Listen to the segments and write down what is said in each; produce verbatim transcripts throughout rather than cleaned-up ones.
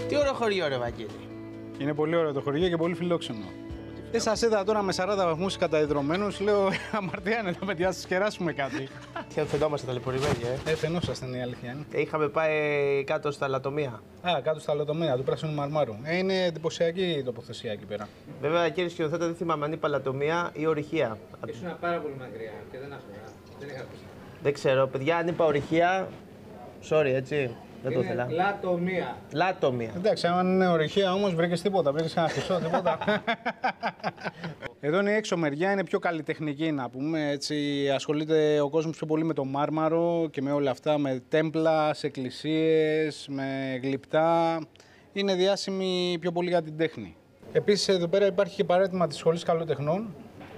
Τι ωραίο χωριό, ρε Βαγγέλη. Είναι πολύ ωραίο το χωριό και πολύ φιλόξενο. Δεν σας είδα τώρα με σαράντα βαθμούς καταϊδρωμένους, λέω αμαρτία είναι, θα με σας κεράσουμε κάτι. Τι φαινόμαστε ταλαιπωρημένοι, ε. Ε, φαινόσασταν η αλήθεια είναι. Ε, είχαμε πάει κάτω στα λατομεία. Α, κάτω στα λατομεία του Πράσινου Μαρμάρου. Ε, είναι εντυπωσιακή η τοποθεσία εκεί πέρα. Βέβαια, κύριε σκηνοθέτα, δεν θυμάμαι αν είπα λατομεία ή ορυχεία. Ήσουν πάρα πολύ μακριά και δεν άκουγα. Δεν είχα ακούσει. Δεν ξέρω, παιδιά, αν είπα ορυχεία. Sorry, έτσι. Δεν το ήθελα. Λατομεία. Λατομεία. Εντάξει, αν είναι ορυχεία όμως βρήκες τίποτα, βρήκες ένα χρυσό, τίποτα. Εδώ είναι η έξω μεριά, είναι πιο καλλιτεχνική να πούμε. Έτσι, ασχολείται ο κόσμος πιο πολύ με το μάρμαρο και με όλα αυτά, με τέμπλα, σε εκκλησίες, με γλυπτά. Είναι διάσημη πιο πολύ για την τέχνη. Επίσης εδώ πέρα υπάρχει και παράρτημα της Σχολής Καλλιτεχνών.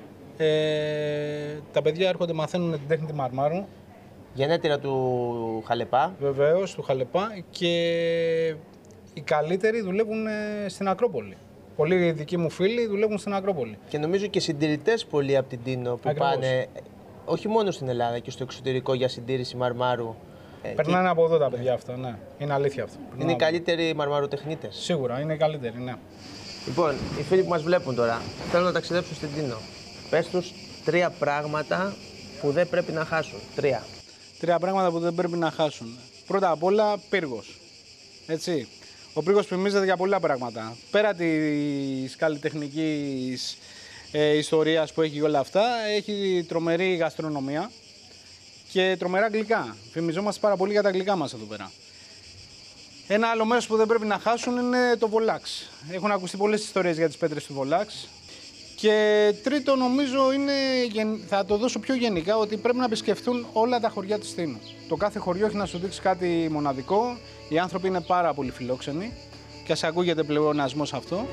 Ε, τα παιδιά έρχονται, μαθαίνουν την τέχνη του μαρμάρου. Γενέτειρα του Χαλεπά. Βεβαίως, του Χαλεπά, και οι καλύτεροι δουλεύουν στην Ακρόπολη. Πολλοί δικοί μου φίλοι δουλεύουν στην Ακρόπολη. Και νομίζω και συντηρητές πολλοί από την Τίνο που Ακριβώς. πάνε όχι μόνο στην Ελλάδα και στο εξωτερικό για συντήρηση μαρμάρου. Περνάνε από εδώ τα παιδιά αυτά, ναι. Είναι αλήθεια αυτό. Είναι οι Περνάνε από... καλύτεροι μαρμαροτεχνίτες. Σίγουρα, είναι οι καλύτεροι, ναι. Λοιπόν, οι φίλοι που μας βλέπουν τώρα θέλουν να ταξιδέψουν στην Τίνο. Πες τους τρία πράγματα που δεν πρέπει να χάσουν. Τρία. Τρία πράγματα που δεν πρέπει να χάσουν. Πρώτα απ' όλα, πύργος. Έτσι. Ο πύργος φημίζεται για πολλά πράγματα. Πέρα της καλλιτεχνικής ε, ιστορίας που έχει και όλα αυτά, έχει τρομερή γαστρονομία και τρομερά γλυκά. Φημιζόμαστε πάρα πολύ για τα γλυκά μας εδώ πέρα. Ένα άλλο μέρος που δεν πρέπει να χάσουν είναι το Βολάξ. Έχουν ακουστεί πολλές ιστορίες για τις πέτρες του Βολάξ. Και τρίτο, νομίζω, είναι, θα το δώσω πιο γενικά, ότι πρέπει να επισκεφτούν όλα τα χωριά της Τίνου. Το κάθε χωριό έχει να σου δείξει κάτι μοναδικό. Οι άνθρωποι είναι πάρα πολύ φιλόξενοι και ας ακούγεται πλεονασμός αυτό.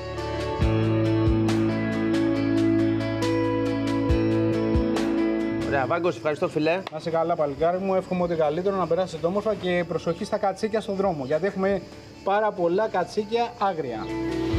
Ωραία, Βάγκο, ευχαριστώ φιλέ. Να είσαι καλά, παλικάρι μου. Εύχομαι ότι καλύτερο, να περάσετε όμορφα και προσοχή στα κατσίκια στον δρόμο. Γιατί έχουμε πάρα πολλά κατσίκια άγρια.